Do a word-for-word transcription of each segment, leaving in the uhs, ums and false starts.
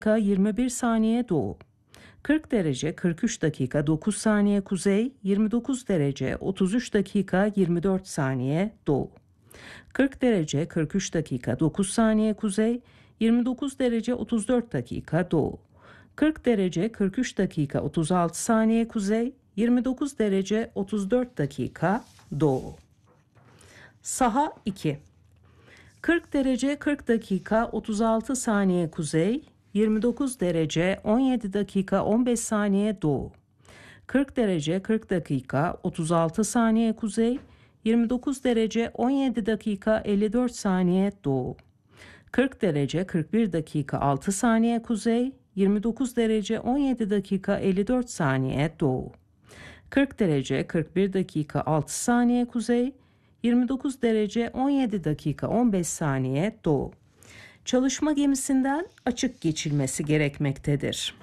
dakika yirmi bir saniye doğu. kırk derece kırk üç dakika dokuz saniye kuzey, yirmi dokuz derece otuz üç dakika yirmi dört saniye doğu. kırk derece kırk üç dakika dokuz saniye kuzey, yirmi dokuz derece otuz dört dakika doğu. kırk derece kırk üç dakika otuz altı saniye kuzey, yirmi dokuz derece otuz dört dakika doğu. Saha iki. kırk derece kırk dakika otuz altı saniye kuzey, yirmi dokuz derece on yedi dakika on beş saniye doğu. kırk derece kırk dakika otuz altı saniye kuzey, yirmi dokuz derece on yedi dakika elli dört saniye doğu. kırk derece kırk bir dakika altı saniye kuzey, yirmi dokuz derece on yedi dakika elli dört saniye doğu. kırk derece kırk bir dakika altı saniye kuzey, yirmi dokuz derece on yedi dakika on beş saniye doğu. Çalışma gemisinden açık geçilmesi gerekmektedir.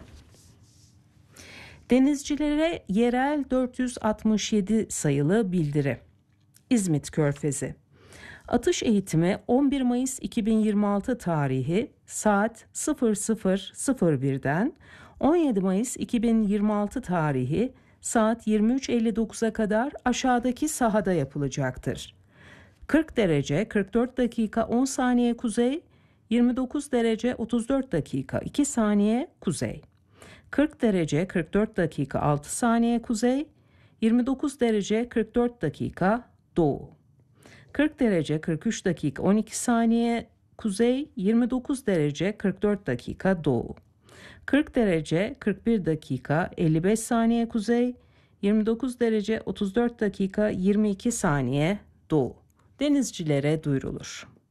Denizcilere yerel dört yüz altmış yedi sayılı bildiri. İzmit Körfezi. Atış eğitimi on bir Mayıs iki bin yirmi altı tarihi saat sıfır sıfır sıfır bir'den on yedi Mayıs iki bin yirmi altı tarihi saat yirmi üç elli dokuz'a kadar aşağıdaki sahada yapılacaktır. kırk derece kırk dört dakika on saniye kuzey, yirmi dokuz derece otuz dört dakika iki saniye kuzey. kırk derece kırk dört dakika altı saniye kuzey, yirmi dokuz derece kırk dört dakika doğu. kırk derece kırk üç dakika on iki saniye kuzey, yirmi dokuz derece kırk dört dakika doğu. kırk derece kırk bir dakika elli beş saniye kuzey, yirmi dokuz derece otuz dört dakika yirmi iki saniye doğu. Denizcilere duyurulur.